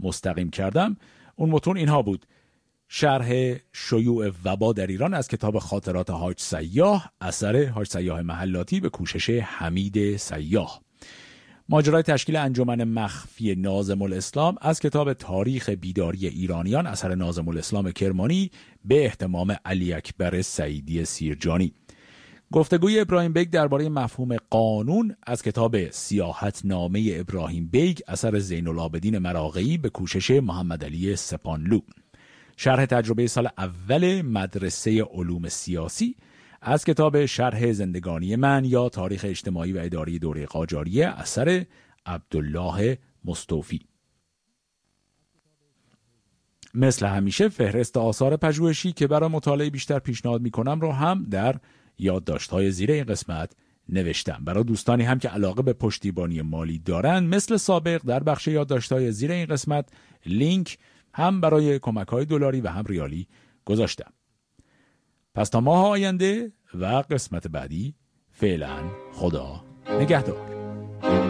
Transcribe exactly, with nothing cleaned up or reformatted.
مستقیم کردم، اون متون اینها بود: شرح شیوع وبا در ایران از کتاب خاطرات حاج سیاح، اثر حاج سیاح محلاتی به کوشش حمید سیاح. ماجرای تشکیل انجمن مخفی ناظم الاسلام از کتاب تاریخ بیداری ایرانیان، اثر ناظم الاسلام کرمانی به اهتمام علی اکبر سعیدی سیرجانی. گفتگوی ابراهیم بیگ درباره مفهوم قانون از کتاب سیاحت نامه ابراهیم بیگ، اثر زین العابدین مراغه‌ای به کوشش محمد علی سپانلو. شرح تجربه سال اول مدرسه علوم سیاسی از کتاب شرح زندگانی من یا تاریخ اجتماعی و اداری دوره قاجاریه، اثر عبدالله مستوفی. مثل همیشه فهرست آثار پژوهشی که برای مطالعه بیشتر پیشنهاد میکنم رو هم در یادداشت‌های زیر این قسمت نوشتم. برای دوستانی هم که علاقه به پشتیبانی مالی دارن، مثل سابق در بخش یادداشت‌های زیر این قسمت لینک هم برای کمک‌های دلاری و هم ریالی گذاشتم. پس تا ماه آینده و قسمت بعدی، فعلا خدا نگهدار.